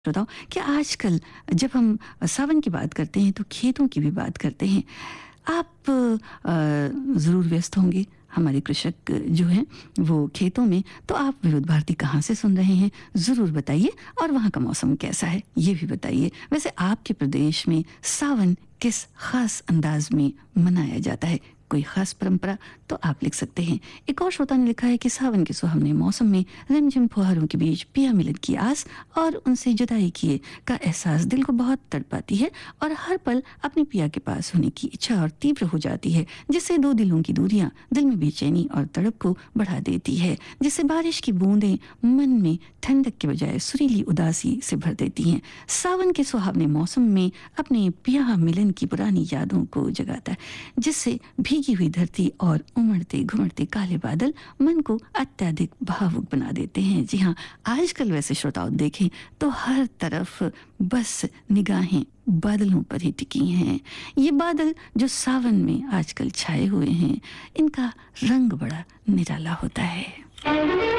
बताओ कि आजकल जब हम सावन की बात करते हैं तो खेतों की भी बात करते हैं। आप ज़रूर व्यस्त होंगे, हमारे कृषक जो हैं वो खेतों में। तो आप विविध भारती कहाँ से सुन रहे हैं ज़रूर बताइए, और वहाँ का मौसम कैसा है ये भी बताइए। वैसे आपके प्रदेश में सावन किस खास अंदाज में मनाया जाता है, कोई खास परंपरा, तो आप लिख सकते हैं। एक और श्रोता ने लिखा है कि सावन के सुहावने मौसम में रिमझिम फुहारों के बीच पिया मिलन की आस और उनसे जुदाई किए का एहसास दिल को बहुत तड़पाती है, और हर पल अपने पिया के पास होने की इच्छा और तीव्र हो जाती है, जिससे दो दिलों की दूरियां दिल में बेचैनी और तड़प को बढ़ा देती है, जिससे बारिश की बूंदें मन में ठंडक के बजाय सुरीली उदासी से भर देती हैं। सावन के सुहावने मौसम में अपने पिया मिलन की पुरानी यादों को जगाता है, जिससे भीगी हुई धरती और उमड़ते घुमड़ते काले बादल मन को अत्यधिक भावुक बना देते हैं। जी हाँ, आजकल वैसे श्रोताओं देखें तो हर तरफ बस निगाहें बादलों पर ही टिकी हैं। ये बादल जो सावन में आजकल छाए हुए हैं, इनका रंग बड़ा निराला होता है।